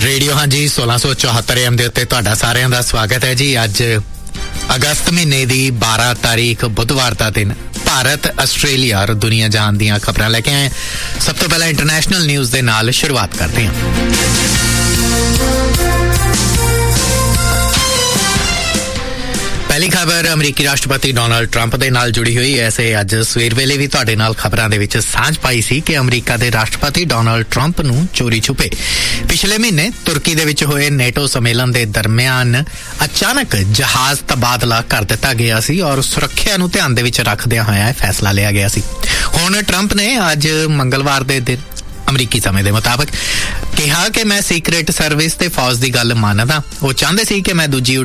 Radio हाँ जी 1674 AM ਦੇ ਉੱਤੇ ਤੁਹਾਡਾ ਸਾਰਿਆਂ ਦਾ ਸਵਾਗਤ ਹੈ ਜੀ। ਅੱਜ ਅਗਸਤ ਮਹੀਨੇ ਦੀ 12 ਤਾਰੀਖ ਬੁੱਧਵਾਰ ਦਾ ਦਿਨ ਭਾਰਤ, ਆਸਟ੍ਰੇਲੀਆ ਔਰ ਦੁਨੀਆ ਜਹਾਨ ਦੀਆਂ ਖਬਰਾਂ ਲੈ ਕੇ ਆਏ। ਸਭ ਤੋਂ ਪਹਿਲਾਂ ਇੰਟਰਨੈਸ਼ਨਲ ਨਿਊਜ਼ ਦੇ ਨਾਲ ਸ਼ੁਰੂਆਤ ਕਰਦੇ ਹਾਂ। ਪਹਿਲੀ ਖਬਰ ਅਮਰੀਕੀ ਰਾਸ਼ਟਰਪਤੀ ਡੋਨਾਲਡ ਟਰੰਪ ਦੇ ਨਾਲ ਜੁੜੀ ਹੋਈ ਹੈ। ਐਸੇ ਅੱਜ ਸਵੇਰ ਵੇਲੇ ਵੀ ਤੁਹਾਡੇ ਨਾਲ ਖਬਰਾਂ ਦੇ ਵਿੱਚ ਸਾਂਝ ਪਾਈ ਸੀ ਕਿ ਅਮਰੀਕਾ ਦੇ ਰਾਸ਼ਟਰਪਤੀ ਡੋਨਾਲਡ ਟਰੰਪ ਨੂੰ ਚੋਰੀ ਛੁਪੇ ਪਿਛਲੇ ਮਹੀਨੇ ਤੁਰਕੀ ਦੇ ਵਿੱਚ ਹੋਏ ਨੇਟੋ ਸੰਮੇਲਨ ਦੇ ਦਰਮਿਆਨ ਅਚਾਨਕ ਜਹਾਜ਼ ਤਬਾਦਲਾ ਕਰ ਦਿੱਤਾ ਗਿਆ ਸੀ ਔਰ ਸੁਰੱਖਿਆ ਨੂੰ ਧਿਆਨ ਦੇ ਵਿੱਚ ਰੱਖਦਿਆਂ ਹੋਇਆ ਫੈਸਲਾ ਲਿਆ ਗਿਆ ਸੀ। ਹੁਣ ਟਰੰਪ ਨੇ ਅੱਜ ਮੰਗਲਵਾਰ ਦੇ ਦਿਨ ਅਮਰੀਕੀ ਸਮੇਂ ਦੇ ਮੁਤਾਬਕ ਕਿਹਾ ਕਿ ਮੈਂ ਸੀਕ੍ਰੇਟ ਸਰਵਿਸ ਤੇ ਫੌਜ ਦੀ ਗੱਲ ਮੰਨਦਾ। ਉਹ ਚਾਹੁੰਦੇ ਸੀ ਕਿ ਮੈਂ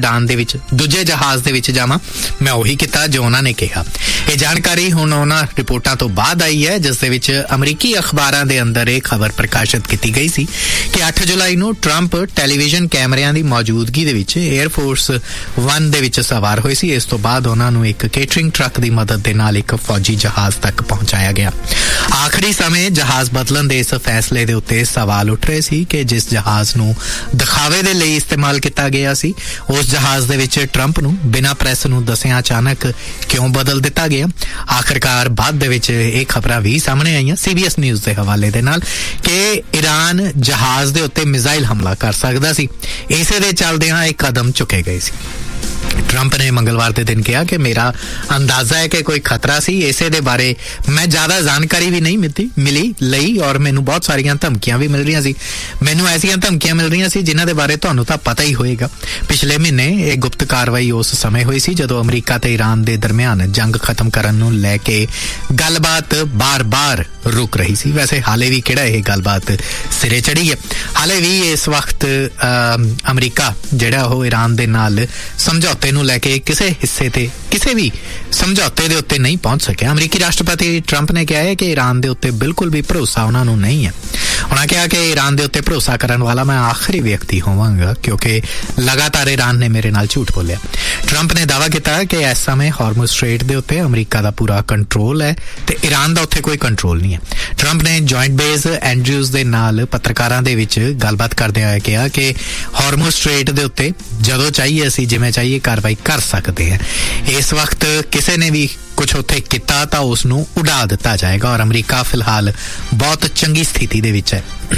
ਦੂਜੇ ਜਹਾਜ਼ ਦੇ ਵਿੱਚ ਜਾਵਾਂ। ਮੈਂ ਉਹੀ ਕੀਤਾ ਜੋ ਉਹਨਾਂ ਨੇ ਕਿਹਾ। ਇਹ ਜਾਣਕਾਰੀ ਹੁਣ ਉਹਨਾਂ ਰਿਪੋਰਟਾਂ ਤੋਂ ਬਾਅਦ ਆਈ ਹੈ ਜਿਸ ਦੇ ਵਿੱਚ ਅਮਰੀਕੀ ਅਖਬਾਰਾਂ ਦੇ ਅੰਦਰ ਇਹ ਖਬਰ ਪ੍ਰਕਾਸ਼ਿਤ ਕੀਤੀ ਗਈ ਸੀ ਕਿ 8 ਜੁਲਾਈ ਨੂੰ ਟਰੰਪ ਟੈਲੀਵਿਜ਼ਨ ਕੈਮਰਿਆਂ ਦੀ ਮੌਜੂਦਗੀ ਦੇ ਵਿੱਚ 에ਅਰਫੋਰਸ 1 ਦੇ ਵਿੱਚ ਸਵਾਰ ਹੋਏ ਸੀ। ਇਸ ਤੋਂ ਬਾਅਦ ਉਹਨਾਂ ਨੂੰ ਇੱਕ ਕੇਟਰਿੰਗ ਟਰੱਕ ਦੀ ਮਦਦ ਦੇ ਨਾਲ ਇੱਕ ਫੌਜੀ ਜਹਾਜ਼ ਤੱਕ ਪਹੁੰਚਾਇਆ ਗਿਆ। ਆਖਰੀ ਸਮੇਂ ਜਹਾਜ਼ ਬਦਲਣ ਦੇ ਇਸ ਫੈਸਲੇ ਦੇ ਉੱਤੇ ਸਵਾਲ ਉੱਠ ਰਹੇ ਸੀ ਕਿ ਜਿਸ ਜਹਾਜ਼ ਨੂੰ ਦਿਖਾਵੇ ਦੇ ਲਈ ਇਸਤੇਮਾਲ ਕੀਤਾ ਗਿਆ ਸੀ ਉਸ ਜਹਾਜ਼ ਦੇ ਵਿੱਚ ਟਰੰਪ ਨੂੰ ਬਿਨਾਂ ਪ੍ਰੈਸ ਨੂੰ ਦੱਸਿਆ ਅਚਾਨਕ ਕਿਉਂ ਬਦਲ ਦਿੱਤਾ ਗਿਆ। ਆਖਰਕਾਰ ਬਾਅਦ ਦੇ ਵਿੱਚ ਇਹ ਖਬਰਾਂ ਵੀ ਸਾਹਮਣੇ ਆਈਆਂ CBS ਨਿਊਜ਼ ਦੇ ਹਵਾਲੇ ਦੇ ਨਾਲ ਕਿ ਈਰਾਨ ਜਹਾਜ਼ ਦੇ ਉੱਤੇ ਮਿਜ਼ਾਈਲ ਹਮਲਾ ਕਰ ਸਕਦਾ ਸੀ। ਇਸੇ ਦੇ ਚੱਲਦਿਆਂ ਇਹ ਕਦਮ ਚੁੱਕੇ ਗਏ ਸੀ। ਟਰੰਪ ਨੇ ਮੰਗਲਵਾਰ ਦੇ ਦਿਨ ਕਿਹਾ ਕਿ ਮੇਰਾ ਅੰਦਾਜ਼ਾ ਹੈ ਕਿ ਕੋਈ ਖਤਰਾ ਸੀ। ਇਸੇ ਦੇ ਬਾਰੇ ਮੈਂ ਜ਼ਿਆਦਾ ਜਾਣਕਾਰੀ ਵੀ ਨਹੀਂ ਮਿਲੀ ਔਰ ਮੈਨੂੰ ਬਹੁਤ ਸਾਰੀਆਂ ਧਮਕੀਆਂ ਵੀ ਮਿਲ ਰਹੀਆਂ ਸੀ। ਮੈਨੂੰ ਐਸੀਆਂ ਧਮਕੀਆਂ ਮਿਲ ਰਹੀਆਂ ਸੀ ਜਿਨ੍ਹਾਂ ਦੇ ਬਾਰੇ ਤੁਹਾਨੂੰ ਤਾਂ ਪਤਾ ਹੀ ਹੋਏਗਾ। ਪਿਛਲੇ ਮਹੀਨੇ ਇਹ ਗੁਪਤ ਕਾਰਵਾਈ ਉਸ ਸਮੇਂ ਹੋਈ ਸੀ ਜਦੋਂ ਅਮਰੀਕਾ ਤੇ ਈਰਾਨ ਦੇ ਦਰਮਿਆਨ ਜੰਗ ਖਤਮ ਕਰਨ ਨੂੰ ਲੈ ਕੇ ਗੱਲਬਾਤ ਬਾਰ-ਬਾਰ ਰੁਕ ਰਹੀ ਸੀ। ਵੈਸੇ ਹਾਲੇ ਵੀ ਕਿਹੜਾ ਇਹ ਗੱਲਬਾਤ ਸਿਰੇ ਚੜੀ ਹੈ। ਹਾਲੇ ਵੀ ਇਸ ਵਕਤ ਅਮਰੀਕਾ ਜਿਹੜਾ ਉਹ ਈਰਾਨ ਦੇ ਨਾਲ ਸਮਝੌਤੇ ਨੂੰ ਲੈ ਕੇ ਕਿਸੇ ਵੀ ਸਮਝੌਤੇ ਦੇ ਉੱਤੇ ਨਹੀਂ ਪਹੁੰਚ ਸਕਿਆ। ਅਮਰੀਕੀ ਰਾਸ਼ਟਰਪਤੀ ਟਰੰਪ ਨੇ ਕਿਹਾ ਹੈ ਕਿ ਈਰਾਨ ਦੇ ਉੱਤੇ ਬਿਲਕੁਲ ਵੀ ਭਰੋਸਾ ਉਹਨਾਂ ਨੂੰ ਨਹੀਂ ਹੈ। ਉਹਨਾਂ ਕਿਹਾ ਕਿ ਈਰਾਨ ਦੇ ਉੱਤੇ ਭਰੋਸਾ ਕਰਨ ਵਾਲਾ ਮੈਂ ਆਖਰੀ ਵਿਅਕਤੀ ਹੋਵਾਂਗਾ ਕਿਉਂਕਿ ਲਗਾਤਾਰ ਈਰਾਨ ਨੇ ਮੇਰੇ ਨਾਲ ਝੂਠ ਬੋਲਿਆ। ਟਰੰਪ ਨੇ ਦਾਅਵਾ ਕੀਤਾ ਕਿ ਇਸ ਸਮੇਂ ਹਾਰਮੁਜ਼ ਸਟ੍ਰੇਟ ਦੇ ਉੱਤੇ ਅਮਰੀਕਾ ਦਾ ਪੂਰਾ ਕੰਟਰੋਲ ਹੈ ਤੇ ਈਰਾਨ ਦਾ ਉੱਥੇ ਕੋਈ ਕੰਟਰੋਲ ਨਹੀਂ ਹੈ। ਟਰੰਪ ਨੇ ਜੁਆਇੰਟ ਬੇਸ ਐਂਡਰਿਊਜ਼ ਦੇ ਨਾਲ ਪੱਤਰਕਾਰਾਂ ਦੇ ਵਿੱਚ ਗੱਲਬਾਤ ਕਰਦਿਆਂ ਹੋਇਆ ਕਿਹਾ ਕਿ ਹਾਰਮੁਜ਼ ਸਟ੍ਰੇਟ ਦੇ ਉੱਤੇ ਜਦੋਂ ਚਾਹੀਏ ਅਸੀਂ ਜਿਵੇਂ ਚਾਹੀਏ ਕਾਰਵਾਈ ਕਰ ਸਕਦੇ ਹਾਂ। ਇਸ ਵਕਤ ਕਿਸੇ ਨੇ ਵੀ ਕੁਛ ਉੱਥੇ ਕੀਤਾ ਤਾਂ ਉਸ ਨੂੰ ਉਡਾ ਦਿੱਤਾ ਜਾਏਗਾ ਔਰ ਅਮਰੀਕਾ ਫਿਲਹਾਲ ਬਹੁਤ ਚੰਗੀ ਸਥਿਤੀ ਦੇ ਵਿੱਚ ਹੈ।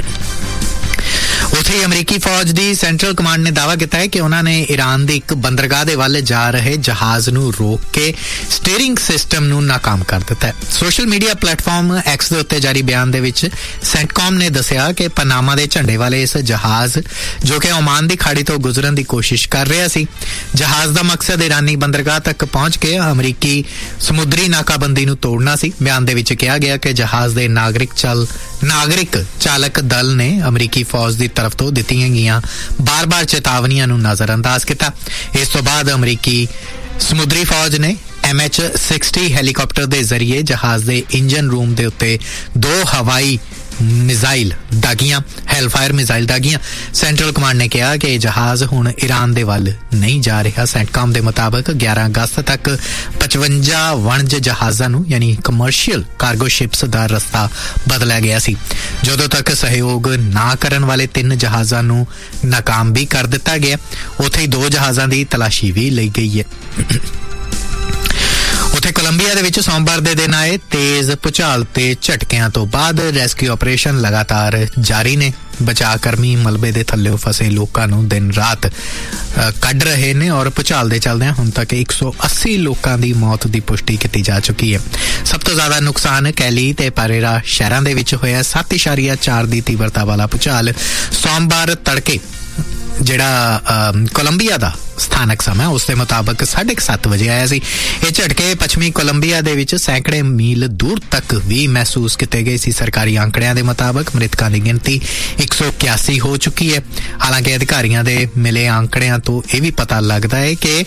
ਉੱਥੇ ਅਮਰੀਕੀ ਫੌਜ ਦੀ ਸੈਂਟਰਲ ਕਮਾਂਡ ਨੇ ਦਾਅਵਾ ਕੀਤਾ ਹੈ ਕਿ ਉਹਨਾਂ ਨੇ ਈਰਾਨ ਦੇ ਇੱਕ ਬੰਦਰਗਾਹ ਦੇ ਵੱਲ ਜਾ ਰਹੇ ਜਹਾਜ਼ ਨੂੰ ਰੋਕ ਕੇ ਸਟੀਅਰਿੰਗ ਸਿਸਟਮ ਨੂੰ ਨਾਕਾਮ ਕਰ ਦਿੱਤਾ ਹੈ। ਸੋਸ਼ਲ ਮੀਡੀਆ ਪਲੇਟਫਾਰਮ X ਦੇ ਉੱਤੇ ਜਾਰੀ ਬਿਆਨ ਦੇ ਵਿੱਚ ਸੈਂਟਕਾਮ ਨੇ ਦੱਸਿਆ ਕਿ ਪਨਾਮਾ ਦੇ ਝੰਡੇ ਵਾਲੇ ਇਸ ਜਹਾਜ਼ ਜੋ ਕਿ ਓਮਾਨ ਦੀ ਖਾੜੀ ਤੋਂ ਗੁਜ਼ਰਨ ਦੀ ਕੋਸ਼ਿਸ਼ ਕਰ ਰਿਹਾ ਸੀ, ਜਹਾਜ਼ ਦਾ ਮਕਸਦ ਈਰਾਨੀ ਬੰਦਰਗਾਹ ਤੱਕ ਪਹੁੰਚ ਕੇ ਅਮਰੀਕੀ ਸਮੁੰਦਰੀ ਨਾਕਾਬੰਦੀ ਨੂੰ ਤੋੜਨਾ ਸੀ। ਬਿਆਨ ਦੇ ਵਿੱਚ ਕਿਹਾ ਗਿਆ ਕਿ ਜਹਾਜ਼ ਦੇ ਨਾਗਰਿਕ ਚਾਲਕ ਦਲ ਨੇ ਅਮਰੀਕੀ ਫੌਜ ਦੀ ਤਰਫ ਤੋਂ ਦਿੱਤੀਆਂ ਗਈਆਂ ਬਾਰ-ਬਾਰ ਚੇਤਾਵਨੀਆਂ ਨੂੰ ਨਜ਼ਰਅੰਦਾਜ਼ ਕੀਤਾ। ਇਸ ਤੋਂ ਬਾਅਦ ਅਮਰੀਕੀ ਸਮੁੰਦਰੀ ਫੌਜ ਨੇ MH-60 ਹੈਲੀਕਾਪਟਰ ਦੇ ਜ਼ਰੀਏ ਜਹਾਜ਼ ਦੇ ਇੰਜਨ ਰੂਮ ਦੇ ਉੱਤੇ 2 ਹਵਾਈ ਮਿਜ਼ਾਈਲ ਦਾਗੀਆਂ, ਹੈਲਫਾਇਰ ਮਿਜ਼ਾਈਲ ਦਾਗੀਆਂ। ਸੈਂਟਰਲ ਕਮਾਂਡ ਨੇ ਕਿਹਾ ਕਿ ਇਹ ਜਹਾਜ਼ ਹੁਣ ਈਰਾਨ ਦੇ ਵੱਲ ਨਹੀਂ ਜਾ ਰਿਹਾ। ਸੈਂਟਕਾਮ ਦੇ ਮੁਤਾਬਕ 11 ਅਗਸਤ ਤੱਕ 55 ਵਣਜ ਜਹਾਜ਼ਾਂ ਨੂੰ ਯਾਨੀ ਕਮਰਸ਼ੀਅਲ ਕਾਰਗੋ ਸ਼ਿਪਸ ਦਾ ਰਸਤਾ ਬਦਲਿਆ ਗਿਆ ਸੀ। ਜਦੋਂ ਤੱਕ ਸਹਿਯੋਗ ਨਾ ਕਰਨ ਵਾਲੇ 3 ਜਹਾਜ਼ਾਂ ਨੂੰ ਨਾਕਾਮ ਵੀ ਕਰ ਦਿੱਤਾ ਗਿਆ। ਉੱਥੇ ਹੀ 2 ਜਹਾਜ਼ਾਂ ਦੀ ਤਲਾਸ਼ੀ ਵੀ ਲਈ ਗਈ ਹੈ। ਉੱਥੇ ਕੋਲੰਬੀਆ ਦੇ ਵਿੱਚ ਸੋਮਵਾਰ ਦੇ ਦਿਨ ਆਏ ਤੇਜ਼ ਭੂਚਾਲ ਤੇ ਝਟਕਿਆਂ ਤੋਂ ਬਾਅਦ ਰੈਸਕਿਊ ਆਪਰੇਸ਼ਨ ਲਗਾਤਾਰ ਜਾਰੀ ਨੇ। ਬਚਾਅ ਕਰਮੀ ਮਲਬੇ ਦੇ ਥੱਲੇ ਫਸੇ ਲੋਕਾਂ ਨੂੰ ਦਿਨ ਰਾਤ ਕੱਢ ਰਹੇ ਨੇ ਔਰ ਭੂਚਾਲ ਦੇ ਚੱਲਦਿਆਂ ਹੁਣ ਤੱਕ 180 ਲੋਕਾਂ ਦੀ ਮੌਤ ਦੀ ਪੁਸ਼ਟੀ ਕੀਤੀ ਜਾ ਚੁੱਕੀ ਹੈ। ਸਭ ਤੋਂ ਜ਼ਿਆਦਾ ਨੁਕਸਾਨ ਕੈਲੀ ਤੇ ਪਰੇਰਾ ਸ਼ਹਿਰਾਂ ਦੇ ਵਿੱਚ ਹੋਇਆ। 7.4 ਦੀ ਤੀਬਰਤਾ ਵਾਲਾ ਭੂਚਾਲ ਸੋਮਵਾਰ ਤੜਕੇ ਜਿਹੜਾ ਕੋਲੰਬੀਆ ਦਾ ਸਥਾਨਕ ਸਮਾਂ ਉਸ ਦੇ ਮੁਤਾਬਕ 7:30 ਵਜੇ ਆਇਆ ਸੀ। ਇਹ ਝਟਕੇ ਪੱਛਮੀ ਕੋਲੰਬੀਆ ਦੇ ਵਿੱਚ ਸੈਂਕੜੇ ਮੀਲ ਦੂਰ ਤੱਕ ਵੀ ਮਹਿਸੂਸ ਕੀਤੇ ਗਏ ਸੀ। ਸਰਕਾਰੀ ਅੰਕੜਿਆਂ ਦੇ ਮੁਤਾਬਕ ਮ੍ਰਿਤਕਾਂ ਦੀ ਗਿਣਤੀ 181 ਹੋ ਚੁੱਕੀ ਹੈ। ਹਾਲਾਂਕਿ ਅਧਿਕਾਰੀਆਂ ਦੇ ਮਿਲੇ ਅੰਕੜਿਆਂ ਤੋਂ ਇਹ ਵੀ ਪਤਾ ਲੱਗਦਾ ਹੈ ਕਿ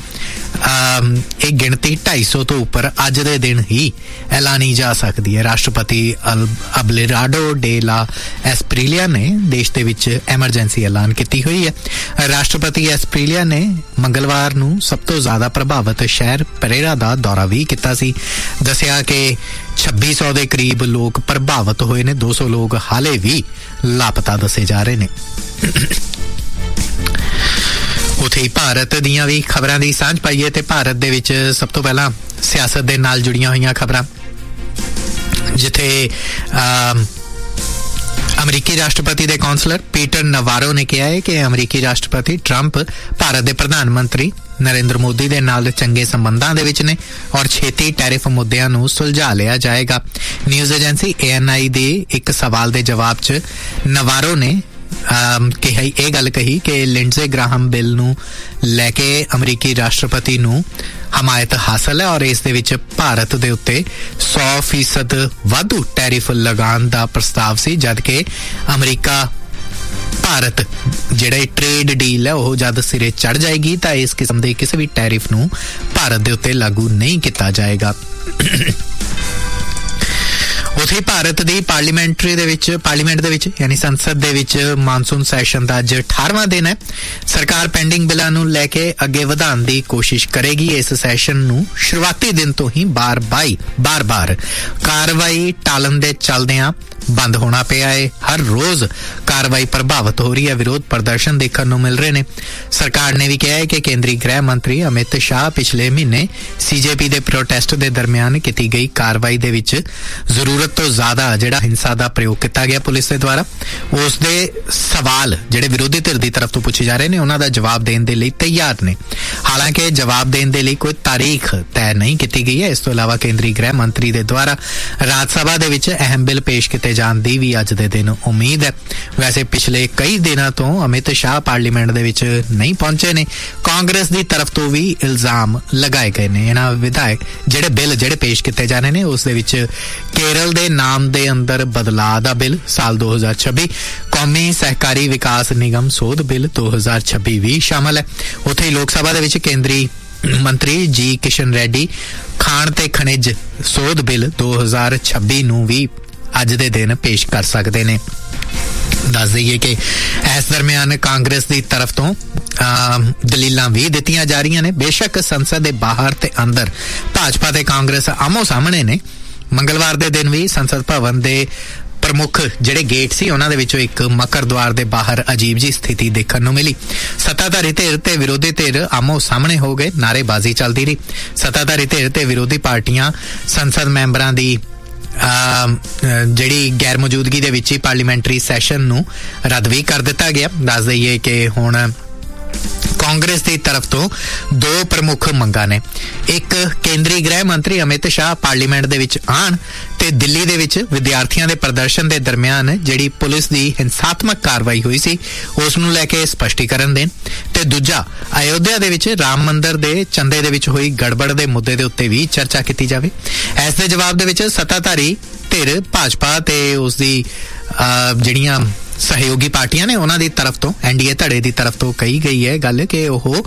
ਇਹ ਗਿਣਤੀ 250 ਤੋਂ ਉੱਪਰ ਅੱਜ ਦੇ ਦਿਨ ਹੀ ਐਲਾਨੀ ਜਾ ਸਕਦੀ ਹੈ। ਰਾਸ਼ਟਰਪਤੀ ਅਬੇਲਾਰਡੋ ਡੇ ਲਾ ਐਸਪ੍ਰੀਲੀਆ ਨੇ ਦੇਸ਼ ਦੇ ਵਿੱਚ ਐਮਰਜੈਂਸੀ ਐਲਾਨ ਕੀਤੀ ਹੋਈ ਹੈ। ਰਾਸ਼ਟਰਪਤੀ ਐਸਪ੍ਰੀਲੀਆ ਨੇ ਮੰਗਲਵਾਰ ਨੂੰ ਸਭ ਤੋਂ ਜ਼ਿਆਦਾ ਪ੍ਰਭਾਵਿਤ ਸ਼ਹਿਰ ਪਰੇਰਾ ਦਾ ਦੌਰਾ ਵੀ ਕੀਤਾ ਸੀ। ਦੱਸਿਆ ਕਿ 2600 ਦੇ ਕਰੀਬ ਲੋਕ ਪ੍ਰਭਾਵਿਤ ਹੋਏ ਨੇ। 200 ਲੋਕ ਹਾਲੇ ਵੀ ਲਾਪਤਾ ਦੱਸੇ ਜਾ ਰਹੇ ਨੇ। ਉੱਥੇ ਹੀ ਭਾਰਤ ਦੀਆਂ ਵੀ ਖਬਰਾਂ ਦੀ ਸਾਂਝ ਪਾਈਏ ਤੇ ਭਾਰਤ ਦੇ ਵਿੱਚ ਸਭ ਤੋਂ ਪਹਿਲਾਂ ਸਿਆਸਤ ਦੇ ਨਾਲ ਜੁੜੀਆਂ ਹੋਈਆਂ ਖਬਰਾਂ, ਜਿੱਥੇ ਅਮਰੀਕੀ ਰਾਸ਼ਟਰਪਤੀ ਦੇ ਕੌਂਸਲਰ ਪੀਟਰ ਨਵਾਰੋ ਨੇ ਕਿਹਾ ਹੈ ਕਿ ਅਮਰੀਕੀ ਰਾਸ਼ਟਰਪਤੀ ਟਰੰਪ ਭਾਰਤ ਦੇ ਪ੍ਰਧਾਨ ਮੰਤਰੀ ਨਰਿੰਦਰ ਮੋਦੀ ਦੇ ਨਾਲ ਚੰਗੇ ਸੰਬੰਧਾਂ ਦੇ ਵਿੱਚ ਨੇ ਔਰ ਛੇਤੀ ਟੈਰਿਫ ਮੁੱਦਿਆਂ ਨੂੰ ਸੁਲਝਾ ਲਿਆ ਜਾਏਗਾ। ਨਿਊਜ਼ ਏਜੰਸੀ ANI ਦੇ ਇੱਕ ਸਵਾਲ ਦੇ ਜਵਾਬ 'ਚ ਨਵਾਰੋ ਨੇ ਇਹ ਗੱਲ ਕਹੀ ਕਿ ਲਿੰਡਜ਼ੇ ਗ੍ਰਾਹਮ ਬਿੱਲ ਨੂੰ ਲੈ ਕੇ ਅਮਰੀਕੀ ਰਾਸ਼ਟਰਪਤੀ ਨੂੰ ਹਮਾਇਤ ਹਾਸਲ ਹੈ ਔਰ ਇਸ ਦੇ ਵਿੱਚ ਭਾਰਤ ਦੇ ਉੱਤੇ 100% ਵਾਧੂ ਟੈਰਿਫ ਲਗਾਉਣ ਦਾ ਪ੍ਰਸਤਾਵ ਸੀ, ਜਦਕਿ ਅਮਰੀਕਾ ਭਾਰਤ ਜਿਹੜੇ ਟ੍ਰੇਡ ਡੀਲ ਹੈ ਉਹ ਜਦ ਸਿਰੇ ਚੜ ਜਾਏਗੀ ਤਾਂ ਇਸ ਕਿਸਮ ਦੇ ਕਿਸੇ ਵੀ ਟੈਰਿਫ ਨੂੰ ਭਾਰਤ ਦੇ ਉੱਤੇ ਲਾਗੂ ਨਹੀਂ ਕੀਤਾ ਜਾਏਗਾ। ਉੱਥੇ ਭਾਰਤ ਦੀ ਪਾਰਲੀਮੈਂਟ ਦੇ ਵਿੱਚ ਯਾਨੀ ਸੰਸਦ ਦੇ ਵਿੱਚ ਮਾਨਸੂਨ ਸੈਸ਼ਨ ਦਾ ਅੱਜ 18ਵਾਂ ਦਿਨ ਹੈ। ਸਰਕਾਰ ਪੈਂਡਿੰਗ ਬਿੱਲਾਂ ਨੂੰ ਲੈ ਕੇ ਅੱਗੇ ਵਧਾਉਣ ਦੀ ਕੋਸ਼ਿਸ਼ ਕਰੇਗੀ। ਇਸ ਸੈਸ਼ਨ ਨੂੰ ਸ਼ੁਰੂਆਤੀ ਦਿਨ ਤੋਂ ਹੀ ਬਾਰ-ਬਾਰ ਕਾਰਵਾਈ ਟਾਲਣ ਦੇ ਚੱਲਦਿਆਂ ਬੰਦ ਹੋਣਾ ਪਿਆ ਹੈ। ਹਰ ਰੋਜ਼ ਕਾਰਵਾਈ ਪ੍ਰਭਾਵਿਤ ਹੋ ਰਹੀ ਹੈ, ਵਿਰੋਧ ਪ੍ਰਦਰਸ਼ਨ ਦੇਖਣ ਨੂੰ ਮਿਲ ਰਹੇ ਨੇ। ਸਰਕਾਰ ਨੇ ਵੀ ਕਿਹਾ ਹੈ ਕਿ ਕੇਂਦਰੀ ਗ੍ਰਹਿ ਮੰਤਰੀ ਅਮਿਤ ਸ਼ਾਹ ਪਿਛਲੇ ਮਹੀਨੇ CJP ਦੇ ਪ੍ਰੋਟੈਸਟ ਦੇ ਦਰਮਿਆਨ ਕੀਤੀ ਗਈ ਕਾਰਵਾਈ ਦੇ ਵਿੱਚ ਜ਼ਰੂਰਤ ਤੋਂ ਜ਼ਿਆਦਾ ਜਿਹੜਾ ਹਿੰਸਾ ਦਾ ਪ੍ਰਯੋਗ ਕੀਤਾ ਗਿਆ ਪੁਲਿਸ ਦੇ ਦੁਆਰਾ, ਉਸ ਦੇ ਸਵਾਲ ਜਿਹੜੇ ਵਿਰੋਧੀ ਧਿਰ ਦੀ ਤਰਫ ਤੋਂ ਪੁੱਛੇ ਜਾ ਰਹੇ ਨੇ ਉਹਨਾਂ ਦਾ ਜਵਾਬ ਦੇਣ ਦੇ ਲਈ ਤਿਆਰ ਨੇ। ਹਾਲਾਂਕਿ ਜਵਾਬ ਦੇਣ ਦੇ ਲਈ ਕੋਈ ਤਾਰੀਖ ਤੈਅ ਨਹੀਂ ਕੀਤੀ ਗਈ ਹੈ। ਇਸ ਤੋਂ ਇਲਾਵਾ ਕੇਂਦਰੀ ਗ੍ਰਹਿ ਮੰਤਰੀ ਦੇ ਦੁਆਰਾ ਰਾਜ ਸਭਾ ਦੇ ਵਿੱਚ ਅਹਿਮ ਬਿੱਲ ਪੇਸ਼ ਕੀਤੇ ਜਾਣ ਦੀ ਵੀ ਅੱਜ ਦੇ ਦਿਨ ਉਮੀਦ ਹੈ। ਵੈਸੇ ਪਿਛਲੇ ਕਈ ਦਿਨਾਂ ਤੋਂ ਅਮਿਤ ਸ਼ਾਹ ਪਾਰਲੀਮੈਂਟ ਦੇ ਵਿੱਚ ਨਹੀਂ ਪਹੁੰਚੇ ਨੇ। ਕਾਂਗਰਸ ਦੀ ਤਰਫ ਤੋਂ ਵੀ ਇਲਜ਼ਾਮ ਲਗਾਏ ਗਏ ਨੇ। ਇਹਨਾਂ ਵਿਧਾਇਕ ਜਿਹੜੇ ਪੇਸ਼ ਕੀਤੇ ਜਾ ਰਹੇ ਨੇ ਉਸ ਦੇ ਵਿੱਚ ਕੇਰਲ ਦੇ ਨਾਮ ਦੇ ਅੰਦਰ ਬਦਲਾਅ ਦਾ ਬਿੱਲ ਸਾਲ 2026, ਕੌਮੀ ਸਹਿਕਾਰੀ ਵਿਕਾਸ ਨਿਗਮ ਸੋਧ ਬਿੱਲ 2026 ਵੀ ਸ਼ਾਮਲ ਹੈ। ਉੱਥੇ ਹੀ ਲੋਕ ਸਭਾ ਦੇ ਵਿੱਚ ਕੇਂਦਰੀ ਮੰਤਰੀ ਜੀ ਕਿਸ਼ਨ ਰੈਡੀ ਖਾਣ ਤੇ ਖਣਿਜ ਸੋਧ ਬਿੱਲ 2026 ਨੂੰ ਵੀ ਅੱਜ ਦੇ ਦਿਨ ਪੇਸ਼ ਕਰ ਸਕਦੇ ਨੇ। ਦੱਸ ਦਈਏ ਕਿ ਇਸ ਦਰਮਿਆਨ ਕਾਂਗਰਸ ਦੀ ਤਰਫ ਤੋਂ ਦਲੀਲਾਂ ਵੀ ਦਿੱਤੀਆਂ ਜਾ ਰਹੀਆਂ ਨੇ। ਬੇਸ਼ੱਕ ਸੰਸਦ ਦੇ ਬਾਹਰ ਤੇ ਅੰਦਰ ਭਾਜਪਾ ਤੇ ਕਾਂਗਰਸ ਆਮੋ ਸਾਹਮਣੇ ਨੇ। ਮੰਗਲਵਾਰ ਦੇ ਦਿਨ ਵੀ ਸੰਸਦ ਭਵਨ ਦੇ ਪ੍ਰਮੁੱਖ ਜਿਹੜੇ ਗੇਟ ਸੀ ਉਹਨਾਂ ਦੇ ਵਿੱਚੋਂ ਇੱਕ ਮਕਰ ਦੁਆਰ ਦੇ ਬਾਹਰ ਅਜੀਬ ਜੀ ਸਥਿਤੀ ਦੇਖਣ ਨੂੰ ਮਿਲੀ। ਸੱਤਾਧਾਰੀ ਧਿਰ ਤੇ ਵਿਰੋਧੀ ਧਿਰ ਆਮੋ ਸਾਹਮਣੇ ਹੋ ਗਏ, ਨਾਅਰੇਬਾਜ਼ੀ ਚੱਲਦੀ ਰਹੀ। ਸੱਤਾਧਾਰੀ ਧਿਰ ਤੇ ਵਿਰੋਧੀ ਪਾਰਟੀਆਂ ਸੰਸਦ ਮੈਂਬਰਾਂ ਦੀ ਜਿਹੜੀ ਗੈਰ ਮੌਜੂਦਗੀ ਦੇ ਵਿੱਚ ਹੀ ਪਾਰਲੀਮੈਂਟਰੀ ਸੈਸ਼ਨ ਨੂੰ ਰੱਦ ਵੀ ਕਰ ਦਿੱਤਾ ਗਿਆ। ਦੱਸ ਦਈਏ ਕਿ ਹੁਣ ਕਾਂਗਰਸ ਦੀ ਤਰਫ ਤੋਂ ਦੋ ਪ੍ਰਮੁੱਖ ਮੰਗਾਂ ਨੇ। ਇੱਕ, ਕੇਂਦਰੀ ਗ੍ਰਹਿ ਮੰਤਰੀ ਅਮਿਤ ਸ਼ਾਹ ਪਾਰਲੀਮੈਂਟ ਦੇ ਵਿੱਚ ਆਉਣ ਤੇ ਦਿੱਲੀ ਦੇ ਵਿੱਚ ਵਿਦਿਆਰਥੀਆਂ ਦੇ ਪ੍ਰਦਰਸ਼ਨ ਦੇ ਦਰਮਿਆਨ ਜਿਹੜੀ ਪੁਲਿਸ ਦੀ ਹਿੰਸਾਤਮਕ ਕਾਰਵਾਈ ਹੋਈ ਸੀ ਉਸ ਨੂੰ ਲੈ ਕੇ ਸਪਸ਼ਟੀਕਰਨ ਦੇਣ। ਤੇ ਦੂਜਾ, ਅਯੋਧਿਆ ਦੇ ਵਿੱਚ ਰਾਮ ਮੰਦਿਰ ਦੇ ਚੰਦੇ ਦੇ ਵਿੱਚ ਹੋਈ ਗੜਬੜ ਦੇ ਮੁੱਦੇ ਦੇ ਉੱਤੇ ਵੀ ਚਰਚਾ ਕੀਤੀ ਜਾਵੇ। ਇਸ ਦੇ ਜਵਾਬ ਦੇ ਵਿੱਚ ਸੱਤਾਧਾਰੀ ਧਿਰ ਭਾਜਪਾ ਤੇ ਉਸ ਦੀ ਜਿਹੜੀਆਂ ਸਹਿਯੋਗੀ ਪਾਰਟੀਆਂ ਨੇ ਉਹਨਾਂ ਦੀ ਤਰਫ ਤੋਂ, NDA ਧੜੇ ਦੀ ਤਰਫ ਤੋਂ ਕਹੀ ਗਈ ਹੈ ਗੱਲ ਕਿ ਉਹ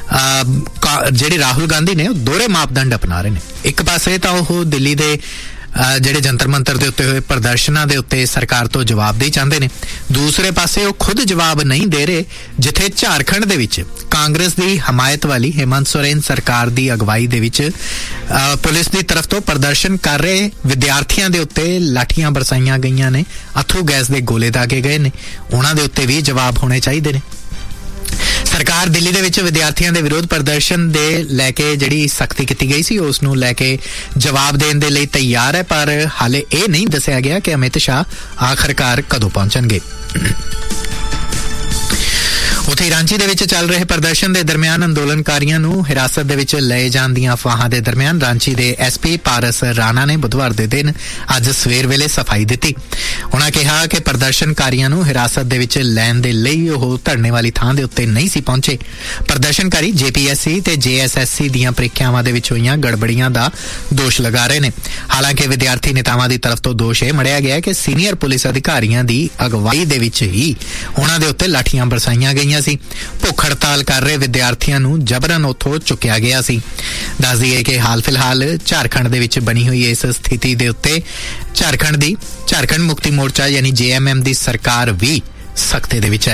ਜਿਹੜੇ ਰਾਹੁਲ ਗਾਂਧੀ ਨੇ ਉਹ ਦੋਹਰੇ ਮਾਪਦੰਡ ਅਪਣਾ ਰਹੇ ਨੇ। ਇੱਕ ਪਾਸੇ ਤਾਂ ਉਹ ਦਿੱਲੀ ਦੇ ਜਿਹੜੇ ਜੰਤਰ ਮੰਤਰ ਦੇ ਉੱਤੇ ਹੋਏ ਪ੍ਰਦਰਸ਼ਨਾਂ ਦੇ ਉੱਤੇ ਸਰਕਾਰ ਤੋਂ ਜਵਾਬਦੇਹੀ ਚਾਹੁੰਦੇ ਨੇ, ਦੂਸਰੇ ਪਾਸੇ ਉਹ ਖੁਦ ਜਵਾਬ ਨਹੀਂ ਦੇ ਰਹੇ। ਜਿੱਥੇ ਝਾਰਖੰਡ ਦੇ ਵਿੱਚ ਕਾਂਗਰਸ ਦੀ ਹਮਾਇਤ ਵਾਲੀ ਹੇਮੰਤ ਸੋਰੇਨ ਸਰਕਾਰ ਦੀ ਅਗਵਾਈ ਦੇ ਵਿੱਚ ਪੁਲਿਸ ਦੀ ਤਰਫ ਤੋਂ ਪ੍ਰਦਰਸ਼ਨ ਕਰ ਰਹੇ ਵਿਦਿਆਰਥੀਆਂ ਦੇ ਉੱਤੇ ਲਾਠੀਆਂ ਬਰਸਾਈਆਂ ਗਈਆਂ ਨੇ, ਅਥਰੂ ਗੈਸ ਦੇ ਗੋਲੇ ਦਾਗੇ ਗਏ ਨੇ, ਉਹਨਾਂ ਦੇ ਉੱਤੇ ਵੀ ਜਵਾਬ ਹੋਣੇ ਚਾਹੀਦੇ ਨੇ। ਸਰਕਾਰ ਦਿੱਲੀ ਦੇ ਵਿੱਚ ਵਿਦਿਆਰਥੀਆਂ ਦੇ ਵਿਰੋਧ ਪ੍ਰਦਰਸ਼ਨ ਦੇ ਲੈ ਕੇ ਜਿਹੜੀ ਸਖਤੀ ਕੀਤੀ ਗਈ ਸੀ ਉਸ ਨੂੰ ਲੈ ਕੇ ਜਵਾਬ ਦੇਣ ਦੇ ਲਈ ਤਿਆਰ ਹੈ, ਪਰ ਹਾਲੇ ਇਹ ਨਹੀਂ ਦੱਸਿਆ ਗਿਆ ਕਿ ਅਮਿਤ ਸ਼ਾਹ ਆਖਰਕਾਰ ਕਦੋਂ ਪਹੁੰਚਣਗੇ। ਉੱਥੇ ਰਾਂਚੀ ਦੇ ਵਿੱਚ ਚੱਲ ਰਹੇ ਪ੍ਰਦਰਸ਼ਨ ਦੇ ਦਰਮਿਆਨ ਅੰਦੋਲਨਕਾਰੀਆਂ ਨੂੰ ਹਿਰਾਸਤ ਦੇ ਵਿੱਚ ਲਏ ਜਾਣ ਦੀਆਂ ਅਫਵਾਹਾਂ ਦੇ ਦਰਮਿਆਨ ਰਾਂਚੀ ਦੇ SP ਪਾਰਸ ਰਾਣਾ ਨੇ ਬੁੱਧਵਾਰ ਦੇ ਦਿਨ ਅੱਜ ਸਵੇਰ ਵੇਲੇ ਸਫਾਈ ਦਿੱਤੀ। ਉਹਨਾਂ ਕਿਹਾ ਕਿ ਪ੍ਰਦਰਸ਼ਨਕਾਰੀਆਂ ਨੂੰ ਹਿਰਾਸਤ ਦੇ ਵਿੱਚ ਲੈਣ ਦੇ ਲਈ ਉਹ ਧਰਨੇ ਵਾਲੀ ਥਾਂ ਦੇ ਉੱਤੇ ਨਹੀਂ ਸੀ ਪਹੁੰਚੇ। ਪ੍ਰਦਰਸ਼ਨਕਾਰੀ JPSC ਤੇ JSSC ਦੀਆਂ ਪ੍ਰੀਖਿਆਵਾਂ ਦੇ ਵਿੱਚ ਹੋਈਆਂ ਗੜਬੜੀਆਂ ਦਾ ਦੋਸ਼ ਲਗਾ ਰਹੇ ਨੇ। ਹਾਲਾਂਕਿ ਵਿਦਿਆਰਥੀ ਨੇਤਾਵਾਂ ਦੀ ਤਰਫ ਤੋਂ ਦੋਸ਼ ਇਹ ਮੜਿਆ ਗਿਆ ਕਿ ਸੀਨੀਅਰ ਪੁਲਿਸ ਅਧਿਕਾਰੀਆਂ ਦੀ ਅਗਵਾਈ ਦੇ ਵਿੱਚ ਹੀ ਉਹਨਾਂ ਦੇ ਉੱਤੇ ਲਾਠੀਆਂ ਬਰਸਾਈਆਂ ਗਈਆਂ ਸੀ। ਭੁੱਖ ਹੜਤਾਲ ਕਰ ਰਹੇ ਵਿਦਿਆਰਥੀਆਂ ਨੂੰ ਜਬਰਨ ਉੱਥੋਂ ਚੁੱਕਿਆ ਗਿਆ ਸੀ। ਦੱਸ ਦਈਏ ਕਿ ਹਾਲ ਫਿਲਹਾਲ ਝਾਰਖੰਡ ਦੇ ਵਿੱਚ ਬਣੀ ਹੋਈ ਇਸ ਸਥਿਤੀ ਦੇ ਉੱਤੇ ਝਾਰਖੰਡ ਮੁਕਤੀ ਮੋਰਚਾ ਯਾਨੀ JMM ਦੀ ਸਰਕਾਰ ਵੀ ਸਖਤੀ ਦੇ ਵਿੱਚ ਹੈ।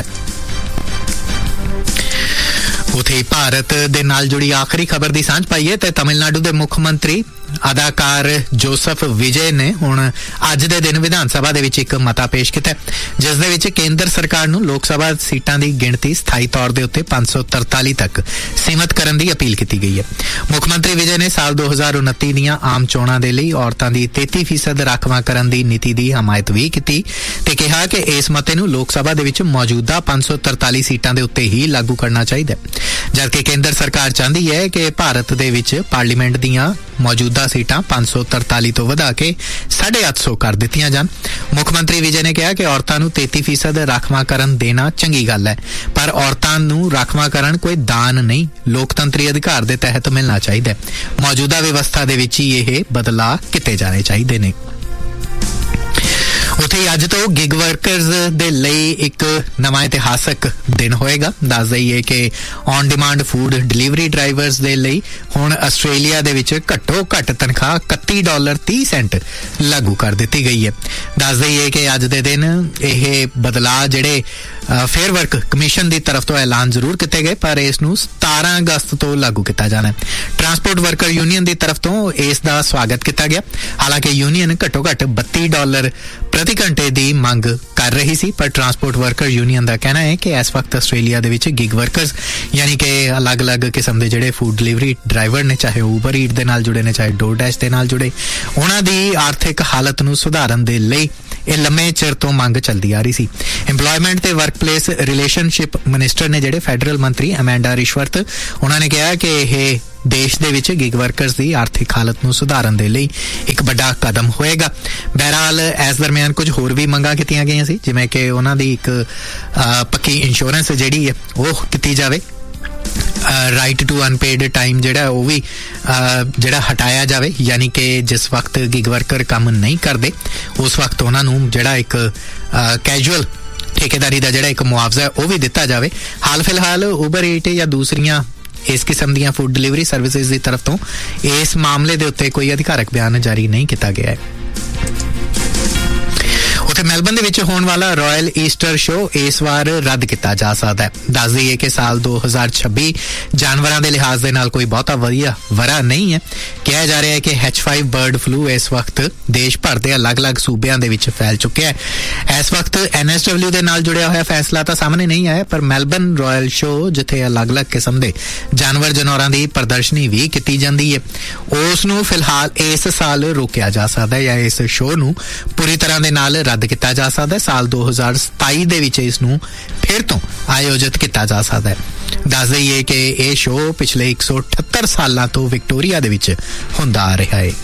ਉੱਥੇ ਭਾਰਤ ਦੇ ਨਾਲ ਜੁੜੀ ਆਖਰੀ ਖਬਰ ਦੀ ਸਾਂਝ ਪਾਈਏ ਤੇ ਤਮਿਲਨਾਡੂ ਦੇ ਮੁੱਖ ਮੰਤਰੀ ਅਦਾਕਾਰ ਜੋਸਫ ਵਿਜੇ ਨੇ ਹੁਣ ਅੱਜ ਦੇ ਦਿਨ ਵਿਧਾਨ ਸਭਾ ਦੇ ਵਿੱਚ ਇੱਕ ਮਤਾ ਪੇਸ਼ ਕੀਤਾ ਜਿਸ ਦੇ ਵਿੱਚ ਕੇਂਦਰ ਸਰਕਾਰ ਨੂੰ ਲੋਕ ਸਭਾ ਸੀਟਾਂ ਦੀ ਗਿਣਤੀ ਸਥਾਈ ਤੌਰ ਦੇ ਉੱਤੇ 543 ਤੱਕ ਸੀਮਤ ਕਰਨ ਦੀ ਅਪੀਲ ਕੀਤੀ ਗਈ ਹੈ। ਮੁੱਖ ਮੰਤਰੀ ਵਿਜੇ ਨੇ ਸਾਲ 2029 ਦੀਆਂ ਆਮ ਚੋਣਾਂ ਦੇ ਲਈ ਔਰਤਾਂ ਦੀ 33% ਰਾਖਵਾਂਕਰਨ ਦੀ ਨੀਤੀ ਦੀ ਹਮਾਇਤ ਵੀ ਕੀਤੀ ਤੇ ਕਿਹਾ ਕਿ ਇਸ ਮਤੇ ਨੂੰ ਲੋਕ ਸਭਾ ਦੇ ਵਿੱਚ ਮੌਜੂਦਾ 543 ਸੀਟਾਂ ਦੇ ਉੱਤੇ ਹੀ ਲਾਗੂ ਕਰਨਾ ਚਾਹੀਦਾ ਹੈ, ਜਦਕਿ ਕੇਂਦਰ ਸਰਕਾਰ ਚਾਹੁੰਦੀ ਹੈ ਕਿ ਭਾਰਤ ਦੇ ਵਿੱਚ ਪਾਰਲੀਮੈਂਟ ਦੀਆਂ ਮੌਜੂਦਾ ਸੀਟਾਂ 543 ਤੋਂ ਵਧਾ ਕੇ 850 ਕਰ ਦਿੱਤੀਆਂ ਜਾਣ। ਮੁੱਖ ਮੰਤਰੀ ਵਿਜੇ ਨੇ ਕਿਹਾ ਕਿ ਔਰਤਾਂ ਨੂੰ 33% ਰਾਖਵਾਂਕਰਨ ਦੇਣਾ ਚੰਗੀ ਗੱਲ ਹੈ, ਪਰ ਔਰਤਾਂ ਨੂੰ ਰਾਖਵਾਂਕਰਨ ਕੋਈ ਦਾਨ ਨਹੀਂ, ਲੋਕਤੰਤਰੀ ਅਧਿਕਾਰ ਦੇ ਤਹਿਤ ਮਿਲਣਾ ਚਾਹੀਦਾ ਹੈ। ਮੌਜੂਦਾ ਵਿਵਸਥਾ ਦੇ ਵਿੱਚ ਹੀ ਇਹ ਬਦਲਾਅ ਕੀਤੇ ਜਾਣੇ ਚਾਹੀਦੇ ਨੇ। ਉੱਥੇ ਅੱਜ ਤੋਂ ਗਿਗ ਵਰਕਰਸ ਦੇ ਲਈ ਇੱਕ ਨਵਾਂ ਇਤਿਹਾਸਕ ਦਿਨ ਹੋਏਗਾ। ਦੱਸ ਦਈਏ ਕਿ on demand food delivery drivers ਦੇ ਲਈ ਹੁਣ ਆਸਟ੍ਰੇਲੀਆ ਦੇ ਵਿੱਚ ਘੱਟੋ ਘੱਟ ਤਨਖਾਹ $31.30 ਲਾਗੂ ਕਰ ਦਿੱਤੀ ਗਈ ਹੈ। ਦੱਸ ਦਈਏ ਕਿ ਅੱਜ ਦੇ ਦਿਨ ਇਹ ਬਦਲਾਅ ਜਿਹੜੇ ਫੇਅਰ ਵਰਕ ਕਮਿਸ਼ਨ ਦੀ ਤਰਫ ਤੋਂ ਐਲਾਨ ਜ਼ਰੂਰ ਕੀਤੇ ਗਏ, ਪਰ ਇਸ ਨੂੰ 17 ਅਗਸਤ ਤੋਂ ਲਾਗੂ ਕੀਤਾ ਜਾਣਾ ਹੈ। ਟਰਾਂਸਪੋਰਟ ਵਰਕਰ ਯੂਨੀਅਨ ਦੀ ਤਰਫ ਤੋਂ ਇਸ ਦਾ ਸਵਾਗਤ ਕੀਤਾ ਗਿਆ। ਹਾਲਾਂਕਿ ਯੂਨੀਅਨ ਘੱਟੋ ਘੱਟ $32 ਪ੍ਰਤੀ ਘੰਟੇ ਦੀ ਮੰਗ ਕਰ ਰਹੀ ਸੀ, ਪਰ ਟਰਾਂਸਪੋਰਟ ਵਰਕਰ ਯੂਨੀਅਨ ਦਾ ਕਹਿਣਾ ਹੈ ਕਿ ਇਸ ਵਕਤ ਆਸਟ੍ਰੇਲੀਆ ਦੇ ਵਿੱਚ ਗਿਗ ਵਰਕਰਸ ਯਾਨੀ ਕਿ ਅਲੱਗ-ਅਲੱਗ ਕਿਸਮ ਦੇ ਜਿਹੜੇ ਫੂਡ ਡਿਲੀਵਰੀ ਡਰਾਈਵਰ ਨੇ, ਚਾਹੇ ਊਬਰ ਈਟ ਦੇ ਨਾਲ ਜੁੜੇ ਨੇ, ਚਾਹੇ ਡੋਰਡੈਸ਼ ਦੇ ਨਾਲ ਜੁੜੇ, ਉਹਨਾਂ ਦੀ ਆਰਥਿਕ ਹਾਲਤ ਨੂੰ ਸੁਧਾਰਨ ਦੇ ਲਈ ਇਹ ਲੰਮੇ ਚਿਰ ਤੋਂ ਮੰਗ ਚੱਲਦੀ ਆ ਰਹੀ ਸੀ। ਇੰਪਲੋਇਮੈਂਟ ਤੇ ਵਰਕਪਲੇਸ ਰਿਲੇਸ਼ਨਸ਼ਿਪ ਮਿਨਿਸਟਰ ਨੇ ਜਿਹੜੇ ਫੈਡਰਲ ਮੰਤਰੀ ਅਮੈਂਡਾ ਰਿਸ਼ਵਰਤ, ਉਹਨਾਂ ਨੇ ਕਿਹਾ ਕਿ ਇਹ ਦੇਸ਼ ਦੇ ਵਿੱਚ ਗਿਗ ਵਰਕਰਸ ਦੀ ਆਰਥਿਕ ਹਾਲਤ ਨੂੰ ਸੁਧਾਰਨ ਦੇ ਲਈ ਇੱਕ ਵੱਡਾ ਕਦਮ ਹੋਏਗਾ। ਬਹਰਹਾਲ ਇਸ ਦਰਮਿਆਨ ਕੁਝ ਹੋਰ ਵੀ ਮੰਗਾਂ ਕੀਤੀਆਂ ਗਈਆਂ ਸੀ, ਜਿਵੇਂ ਕਿ ਉਹਨਾਂ ਦੀ ਇੱਕ ਪੱਕੀ ਇੰਸ਼ੋਰੈਂਸ ਜਿਹੜੀ ਹੈ ਉਹ ਕੀਤੀ ਜਾਵੇ, ਰਾਈਟ ਟੂ ਅਨਪੇਡ ਟਾਈਮ ਜਿਹੜਾ ਉਹ ਵੀ ਜਿਹੜਾ ਹਟਾਇਆ ਜਾਵੇ, ਯਾਨੀ ਕਿ ਜਿਸ ਵਕਤ ਗਿਗ ਵਰਕਰ ਕੰਮ ਨਹੀਂ ਕਰਦੇ ਉਸ ਵਕਤ ਉਹਨਾਂ ਨੂੰ ਜਿਹੜਾ ਇੱਕ ਕੈਜੂਅਲ ਠੇਕੇਦਾਰੀ ਦਾ ਜਿਹੜਾ ਇੱਕ ਮੁਆਵਜ਼ਾ ਹੈ ਉਹ ਵੀ ਦਿੱਤਾ ਜਾਵੇ। ਹਾਲ ਫਿਲਹਾਲ ਊਬਰ ਈਟ ਜਾਂ ਦੂਸਰੀਆਂ ਇਸ ਕਿਸਮ ਦੀਆਂ ਫੂਡ ਡਿਲੀਵਰੀ ਸਰਵਿਸਿਜ਼ ਦੀ ਤਰਫ ਤੋਂ ਇਸ ਮਾਮਲੇ ਦੇ ਉੱਤੇ ਕੋਈ ਅਧਿਕਾਰਕ ਬਿਆਨ ਜਾਰੀ ਨਹੀਂ ਕੀਤਾ ਗਿਆ ਹੈ। ਉੱਥੇ ਮੈਲਬਨ ਦੇ ਵਿੱਚ ਹੋਣ ਵਾਲਾ ਰਾਇਲ ਈਸਟਰ ਸ਼ੋਅ ਇਸ ਵਾਰ ਰੱਦ ਕੀਤਾ ਜਾ ਸਕਦਾ ਹੈ। ਦੱਸ ਦਈਏ ਕਿ ਸਾਲ 2026 ਜਾਨਵਰਾਂ ਦੇ ਲਿਹਾਜ਼ ਦੇ ਨਾਲ ਕੋਈ ਬਹੁਤਾ ਵਧੀਆ ਵਰ੍ਹਾ ਨਹੀਂ ਹੈ। ਕਿਹਾ ਜਾ ਰਿਹਾ ਹੈ ਕਿ H5 ਬਰਡ ਫਲੂ ਇਸ ਵਕਤ ਦੇਸ਼ ਭਰ ਦੇ ਅਲੱਗ-ਅਲੱਗ ਸੂਬਿਆਂ ਦੇ ਵਿੱਚ ਫੈਲ ਚੁੱਕਿਆ ਹੈ। ਇਸ ਵਕਤ NSW ਦੇ ਨਾਲ ਜੁੜਿਆ ਹੋਇਆ ਫੈਸਲਾ ਤਾਂ ਸਾਹਮਣੇ ਨਹੀਂ ਆਇਆ, ਪਰ ਮੈਲਬਨ ਰਾਇਲ ਸ਼ੋਅ ਜਿੱਥੇ ਅਲੱਗ-ਅਲੱਗ ਕਿਸਮ ਦੇ ਜਾਨਵਰਾਂ ਦੀ ਪ੍ਰਦਰਸ਼ਨੀ ਵੀ ਕੀਤੀ ਜਾਂਦੀ ਹੈ, ਉਸ ਨੂੰ ਫਿਲਹਾਲ ਇਸ ਸਾਲ ਰੋਕਿਆ ਜਾ ਸਕਦਾ ਹੈ ਜਾਂ ਇਸ ਸ਼ੋਅ ਨੂੰ ਪੂਰੀ ਤਰ੍ਹਾਂ ਦੇ ਨਾਲ ਰੱਦ ਕੀਤਾ ਜਾ ਸਕਦਾ ਹੈ। ਸਾਲ 2027 ਦੇ ਵਿੱਚ ਇਸ ਨੂੰ ਫਿਰ ਤੋਂ ਆਯੋਜਿਤ ਕੀਤਾ ਜਾ ਸਕਦਾ ਹੈ। ਦੱਸ ਦਈਏ ਕਿ ਇਹ ਸ਼ੋਅ ਪਿਛਲੇ 178 ਸਾਲਾਂ ਤੋਂ ਵਿਕਟੋਰੀਆ ਦੇ ਵਿੱਚ ਹੁੰਦਾ ਆ ਰਿਹਾ ਹੈ।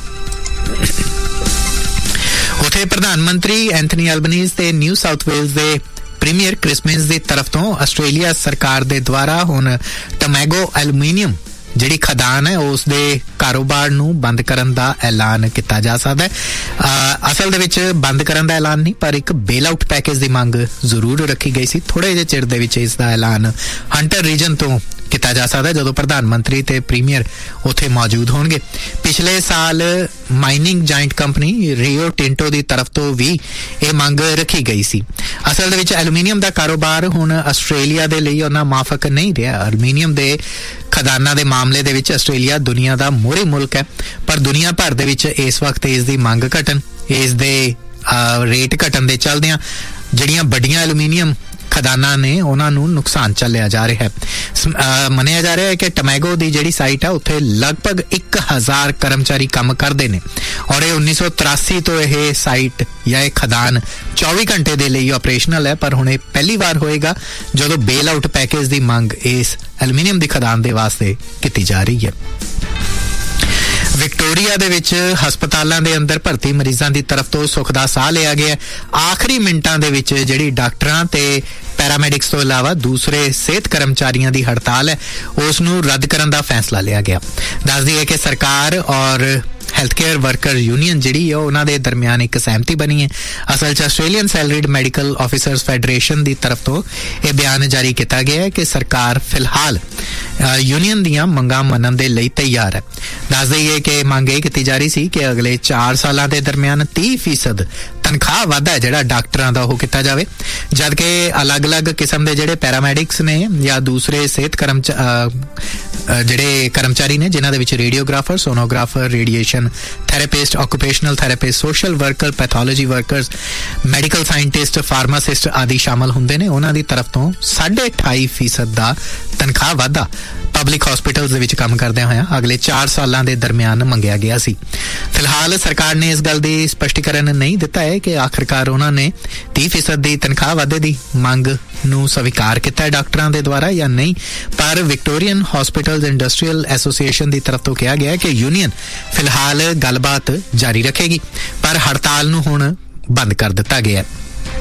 ਉੱਥੇ ਪ੍ਰਧਾਨ ਮੰਤਰੀ ਐਂਥਨੀ ਐਲਬਨੀਜ਼ ਤੇ ਨਿਊ ਸਾਊਥ ਵੇਲਜ਼ ਦੇ ਪ੍ਰੀਮੀਅਰ ਕ੍ਰਿਸਮਸ ਦੀ ਤਰਫ ਤੋਂ ਆਸਟ੍ਰੇਲੀਆ ਸਰਕਾਰ ਦੇ ਦੁਆਰਾ ਹੁਣ ਟੋਬੈਗੋ ਐਲੂਮੀਨੀਅਮ ਜਿਹੜੀ ਖਦਾਨ ਹੈ ਉਸ ਦੇ ਕਾਰੋਬਾਰ ਨੂੰ ਬੰਦ ਕਰਨ ਦਾ ਐਲਾਨ ਕੀਤਾ ਜਾ ਸਕਦਾ ਹੈ। ਅਸਲ ਦੇ ਵਿੱਚ ਬੰਦ ਕਰਨ ਦਾ ਐਲਾਨ ਨਹੀਂ, ਪਰ ਇੱਕ ਬੇਲ ਆਊਟ ਪੈਕੇਜ ਦੀ ਮੰਗ ਜ਼ਰੂਰ ਰੱਖੀ ਗਈ ਸੀ। ਥੋੜੇ ਜਿਹੇ ਚਿਰ ਦੇ ਵਿੱਚ ਇਸ ਦਾ ਐਲਾਨ ਹੰਟਰ ਰੀਜਨ ਤੋਂ ਕੀਤਾ ਜਾ ਸਕਦਾ ਜਦੋਂ ਪ੍ਰਧਾਨ ਮੰਤਰੀ ਤੇ ਪ੍ਰੀਮੀਅਰ ਉੱਥੇ ਮੌਜੂਦ ਹੋਣਗੇ। ਪਿਛਲੇ ਸਾਲ ਮਾਈਨਿੰਗ ਜਾਇੰਟ ਕੰਪਨੀ ਰੀਓ ਟਿੰਟੋ ਦੀ ਤਰਫ ਤੋਂ ਵੀ ਇਹ ਮੰਗ ਰੱਖੀ ਗਈ ਸੀ। ਅਸਲ ਦੇ ਵਿੱਚ ਐਲੂਮੀਨੀਅਮ ਦਾ ਕਾਰੋਬਾਰ ਹੁਣ ਆਸਟ੍ਰੇਲੀਆ ਦੇ ਲਈ ਉਹਨਾਂ ਮਾਫਕ ਨਹੀਂ ਰਿਹਾ। ਐਲੂਮੀਨੀਅਮ ਦੇ ਖਦਾਨਾਂ ਦੇ ਮਾਮਲੇ ਦੇ ਵਿੱਚ ਆਸਟ੍ਰੇਲੀਆ ਦੁਨੀਆ ਦਾ ਮੋਹਰੀ ਮੁਲਕ ਹੈ, ਪਰ ਦੁਨੀਆ ਭਰ ਦੇ ਵਿੱਚ ਇਸ ਵਕਤ ਇਸ ਦੀ ਮੰਗ ਘਟਣ, ਇਸ ਦੇ ਰੇਟ ਘਟਣ ਦੇ ਚੱਲਦਿਆਂ ਜਿਹੜੀਆਂ ਵੱਡੀਆਂ ਐਲੂਮੀਨੀਅਮ ਖਦਾਨਾਂ ਨੇ ਉਹਨਾਂ ਨੂੰ ਨੁਕਸਾਨ ਚੱਲਿਆ ਜਾ ਰਿਹਾ ਹੈ। ਮੰਨਿਆ ਜਾ ਰਿਹਾ ਹੈ ਕਿ ਟੋਬੈਗੋ ਦੀ ਜਿਹੜੀ ਸਾਈਟ ਹੈ ਉੱਥੇ ਲਗਭਗ 1000 ਕਰਮਚਾਰੀ ਕੰਮ ਕਰਦੇ ਨੇ ਔਰ ਇਹ 1983 ਤੋਂ ਇਹ ਸਾਈਟ ਜਾਂ ਇਹ ਖਦਾਨ 24 ਘੰਟੇ ਦੇ ਲਈ ਆਪਰੇਸ਼ਨਲ ਹੈ, ਪਰ ਹੁਣ ਇਹ ਪਹਿਲੀ ਵਾਰ ਹੋਏਗਾ ਜਦੋਂ ਬੇਲ ਆਊਟ ਪੈਕੇਜ ਦੀ ਮੰਗ ਇਸ ਐਲੂਮੀਨੀਅਮ ਦੀ ਖਦਾਨ ਦੇ ਵਾਸਤੇ ਕੀਤੀ ਜਾ ਰਹੀ ਹੈ। ਵਿਕਟੋਰੀਆ ਦੇ ਵਿੱਚ ਹਸਪਤਾਲਾਂ ਦੇ ਅੰਦਰ ਭਰਤੀ ਮਰੀਜ਼ਾਂ ਦੀ ਤਰਫ ਤੋਂ ਸੁੱਖ ਦਾ ਸਾਹ ਲਿਆ ਗਿਆ। ਆਖਰੀ ਮਿੰਟਾਂ ਦੇ ਵਿੱਚ ਜਿਹੜੀ ਡਾਕਟਰਾਂ ਤੇ ਪੈਰਾਮੈਡਿਕਸ ਤੋਂ ਇਲਾਵਾ ਦੂਸਰੇ ਸਿਹਤ ਕਰਮਚਾਰੀਆਂ ਦੀ ਹੜਤਾਲ ਹੈ ਉਸ ਨੂੰ ਰੱਦ ਕਰਨ ਦਾ ਫੈਸਲਾ ਲਿਆ ਗਿਆ। ਦੱਸ ਦਈਏ ਕਿ ਸਰਕਾਰ ਔਰ ਹੈਲਥ ਕੇਅਰ ਵਰਕਰ ਯੂਨੀਅਨ ਜਿਹੜੀ ਹੈ ਉਹਨਾਂ ਦੇ ਦਰਮਿਆਨ ਇੱਕ ਸਹਿਮਤੀ ਬਣੀ ਹੈ। ਅਸਲ 'ਚ ਆਸਟ੍ਰੇਲੀਅਨ ਸੈਲਰੀਡ ਮੈਡੀਕਲ ਆਫਿਸਰਸ ਫੈਡਰੇਸ਼ਨ ਦੀ ਤਰਫ ਤੋਂ ਇਹ ਬਿਆਨ ਜਾਰੀ ਕੀਤਾ ਗਿਆ ਹੈ ਕਿ ਸਰਕਾਰ ਫਿਲਹਾਲ ਯੂਨੀਅਨ ਦੀਆਂ ਮੰਗਾਂ ਮੰਨਣ ਦੇ ਲਈ ਤਿਆਰ ਹੈ। ਦੱਸ ਦਈਏ ਕਿ ਮੰਗ ਇਹ ਕੀਤੀ ਜਾ ਰਹੀ ਸੀ ਕਿ ਅਗਲੇ 4 ਸਾਲਾਂ ਦੇ ਦਰਮਿਆਨ 30% ਤਨਖਾਹ ਵਾਧਾ ਹੈ ਜਿਹੜਾ ਡਾਕਟਰਾਂ ਦਾ ਉਹ ਕੀਤਾ ਜਾਵੇ, ਜਦ ਕਿ ਅਲੱਗ-ਅਲੱਗ ਕਿਸਮ ਦੇ ਜਿਹੜੇ ਪੈਰਾਮੈਡਿਕਸ ਨੇ ਜਾਂ ਦੂਸਰੇ ਸਿਹਤ ਜਿਹੜੇ ਕਰਮਚਾਰੀ ਨੇ ਜਿਨ੍ਹਾਂ ਦੇ ਵਿੱਚ ਰੇਡੀਓਗ੍ਰਾਫਰ, ਸੋਨੋਗ੍ਰਾਫਰ, radiation therapist, occupational therapist, social worker, pathology workers, medical scientist, pharmacist ਆਦਿ ਸ਼ਾਮਲ ਹੁੰਦੇ ਨੇ, ਉਹਨਾਂ ਦੀ ਤਰਫ ਤੋਂ 28.5% ਦਾ ਤਨਖਾਹ ਵਾਧਾ ਪਬਲਿਕ ਹਸਪੀਟਲਸ ਦੇ ਵਿੱਚ ਕੰਮ ਕਰਦਿਆਂ ਹੋਇਆਂ ਅਗਲੇ 4 ਸਾਲਾਂ ਦੇ ਦਰਮਿਆਨ ਮੰਗਿਆ ਗਿਆ ਸੀ। ਫਿਲਹਾਲ ਸਰਕਾਰ ਨੇ ਇਸ ਗੱਲ ਦੀ ਸਪਸ਼ਟੀਕਰਨ ਨਹੀਂ ਦਿੱਤਾ ਹੈ ਕਿ ਆਖਿਰਕਾਰ ਉਹਨਾਂ ਨੇ 30% ਦੀ ਤਨਖਾਹ ਵਾਧੇ ਦੀ ਮੰਗ ਨੂੰ ਸਵੀਕਾਰ ਕੀਤਾ ਹੈ ਡਾਕਟਰਾਂ ਦੇ ਦੁਆਰਾ ਜਾਂ ਨਹੀਂ, ਪਰ ਵਿਕਟੋਰੀਅਨ ਹਸਪੀਟਲਸ ਇੰਡਸਟਰੀਅਲ ਐਸੋਸੀਏਸ਼ਨ ਦੀ ਤਰਫ ਤੋਂ ਕਿਹਾ ਗਿਆ ਕਿ ਯੂਨੀਅਨ ਫਿਲਹਾਲ ਗੱਲਬਾਤ ਜਾਰੀ ਰੱਖੇਗੀ, ਪਰ ਹੜਤਾਲ ਨੂੰ ਹੁਣ ਬੰਦ ਕਰ ਦਿੱਤਾ ਗਿਆ ਹੈ।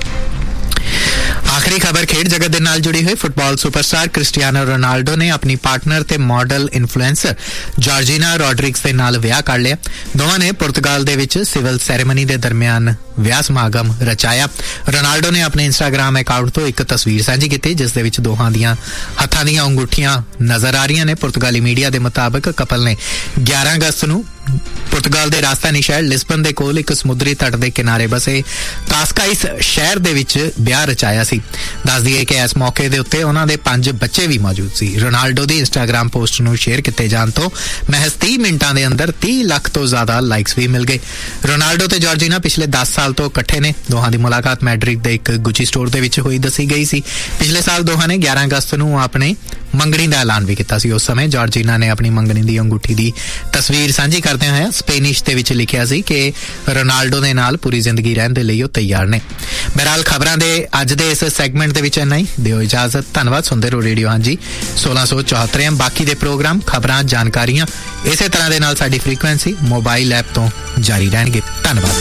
ਆਖਰੀ ਖਬਰ ਖੇਡ ਜਗਤ ਦੇ ਨਾਲ ਜੁੜੀ ਹੋਈ। ਫੁੱਟਬਾਲ ਸੁਪਰਸਟਾਰ ਕ੍ਰਿਸਟੀਆਨੋ ਰੋਨਾਲਡੋ ਨੇ ਆਪਣੀ ਪਾਰਟਨਰ ਤੇ ਮਾਡਲ ਇਨਫਲੂਐਂਸਰ ਜਾਰਜੀਨਾ ਰੋਡਰਿਗਸ ਦੇ ਨਾਲ ਵਿਆਹ ਕਰ ਲਿਆ। ਦੋਵਾਂ ਨੇ ਪੁਰਤਗਾਲ ਦੇ ਵਿੱਚ ਸਿਵਲ ਸੈਰੇਮਨੀ ਦੇ ਦਰਮਿਆਨ ਵਿਆਹ ਸਮਾਗਮ ਰਚਾਇਆ। ਰੋਨਾਲਡੋ ਨੇ ਆਪਣੇ ਇੰਸਟਾਗ੍ਰਾਮ ਅਕਾਊਂਟ ਤੋਂ ਇੱਕ ਤਸਵੀਰ ਸਾਂਝੀ ਕੀਤੀ ਜਿਸ ਦੇ ਵਿੱਚ ਦੋਹਾਂ ਦੀਆਂ ਹੱਥਾਂ ਦੀਆਂ ਅੰਗੂਠੀਆਂ ਨਜ਼ਰ ਆ ਰਹੀਆਂ ਨੇ। ਪੁਰਤਗਾਲੀ ਮੀਡੀਆ ਦੇ ਮੁਤਾਬਕ ਕਪਲ ਨੇ 11 ਅਗਸਤ ਨੂੰ ਪੁਰਤਗਾਲ ਦੇ ਰਾਜਧਾਨੀ ਸ਼ਹਿਰ ਲਿਸਬਨ ਦੇ ਕੋਲ ਇੱਕ ਸਮੁੰਦਰੀ ਤੱਟ ਦੇ ਕਿਨਾਰੇ ਬਸੇ ਕਾਸਕਾਈਸ ਸ਼ਹਿਰ ਦੇ ਵਿੱਚ ਵਿਆਹ ਰਚਾਇਆ ਸੀ। ਦੱਸ ਦਈਏ ਕਿ ਇਸ ਮੌਕੇ ਦੇ ਉੱਤੇ ਉਹਨਾਂ ਦੇ 5 ਬੱਚੇ ਵੀ ਮੌਜੂਦ ਸੀ। ਰੋਨਾਲਡੋ ਦੀ ਇੰਸਟਾਗ੍ਰਾਮ ਪੋਸਟ ਨੂੰ ਸ਼ੇਅਰ ਕੀਤੇ ਜਾਣ ਤੋਂ ਮਹਿਜ਼ 30 ਮਿੰਟਾਂ ਦੇ ਅੰਦਰ 30 ਲੱਖ ਤੋਂ ਜ਼ਿਆਦਾ ਲਾਈਕਸ ਵੀ ਮਿਲ ਗਏ। ਰੋਨਾਲਡੋ ਤੇ ਜਾਰਜੀਨਾ ਪਿਛਲੇ 10 ਸਾਲ ਤੋਂ ਇਕੱਠੇ ਨੇ। ਦੋਹਾਂ ਦੀ ਮੁਲਾਕਾਤ ਮੈਡਰਿਡ ਦੇ ਇੱਕ ਗੁਚੀ ਸਟੋਰ ਦੇ ਵਿੱਚ ਹੋਈ ਦੱਸੀ ਗਈ ਸੀ। ਪਿਛਲੇ ਸਾਲ ਦੋਹਾਂ ਨੇ 11 ਅਗਸਤ ਨੂੰ ਆਪਣੇ ਮੰਗਣੀ ਦਾ ਐਲਾਨ ਵੀ ਕੀਤਾ ਸੀ। ਉਸ ਸਮੇਂ ਜਾਰਜੀਨਾ ਨੇ ਆਪਣੀ ਮੰਗਣੀ ਦੀ ਅੰਗੂਠੀ ਦੀ ਤਸਵੀਰ ਸਾਂਝੀ ਕਰਦਿਆਂ ਹੋਇਆ ਸਪੇਨਿਸ਼ ਦੇ ਵਿੱਚ ਲਿਖਿਆ ਸੀ ਕਿ ਰੋਨਾਲਡੋ ਦੇ ਨਾਲ ਪੂਰੀ ਜ਼ਿੰਦਗੀ ਰਹਿਣ ਦੇ ਲਈ ਉਹ ਤਿਆਰ ਨੇ। ਬਹਰਹਾਲ ਖਬਰਾਂ ਦੇ ਅੱਜ ਦੇ ਇਸ ਸੈਗਮੈਂਟ ਦੇ ਵਿੱਚ ਇੰਨਾ ਹੀ। ਦਿਓ ਇਜਾਜ਼ਤ। ਧੰਨਵਾਦ। ਸੁਣਦੇ ਰਹੋ ਰੇਡੀਓ ਹਾਂਜੀ 1674। ਬਾਕੀ ਦੇ ਪ੍ਰੋਗਰਾਮ, ਖਬਰਾਂ, ਜਾਣਕਾਰੀਆਂ ਇਸੇ ਤਰ੍ਹਾਂ ਦੇ ਨਾਲ ਸਾਡੀ ਫ੍ਰੀਕੁਐਂਸੀ ਮੋਬਾਈਲ ਐਪ ਤੋਂ ਜਾਰੀ ਰਹਿਣਗੇ। ਧੰਨਵਾਦ।